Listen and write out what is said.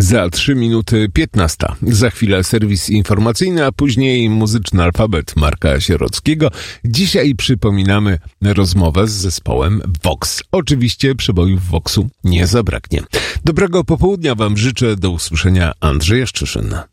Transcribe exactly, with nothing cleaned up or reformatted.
Za trzy minuty piętnasta. Za chwilę serwis informacyjny, a później muzyczny alfabet Marka Sierockiego. Dzisiaj przypominamy rozmowę z zespołem Vox. Oczywiście przebojów Voxu nie zabraknie. Dobrego popołudnia Wam życzę. Do usłyszenia. Andrzej Jaszczyszyn.